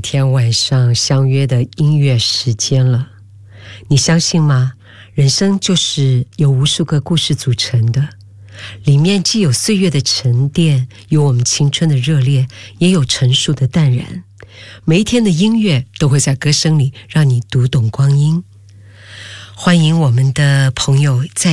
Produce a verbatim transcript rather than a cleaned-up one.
天晚上相约的音乐时间了。你相信吗？人生就是由无数个故事组成的，里面既有岁月的沉淀，有我们青春的热烈，也有成熟的淡然。每一天的音乐都会在歌声里让你读懂光阴。欢迎我们的朋友在